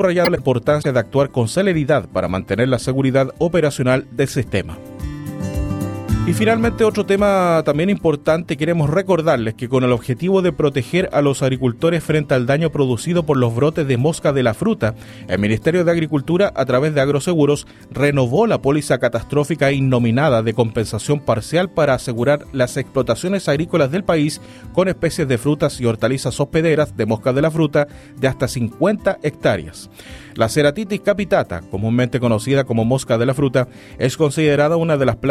subrayando la importancia de actuar con celeridad para mantener la seguridad operacional del sistema. Y finalmente, otro tema también importante, queremos recordarles que con el objetivo de proteger a los agricultores frente al daño producido por los brotes de mosca de la fruta, el Ministerio de Agricultura, a través de Agroseguros, renovó la póliza catastrófica innominada de compensación parcial para asegurar las explotaciones agrícolas del país con especies de frutas y hortalizas hospederas de mosca de la fruta de hasta 50 hectáreas. La Ceratitis capitata, comúnmente conocida como mosca de la fruta, es considerada una de las plagas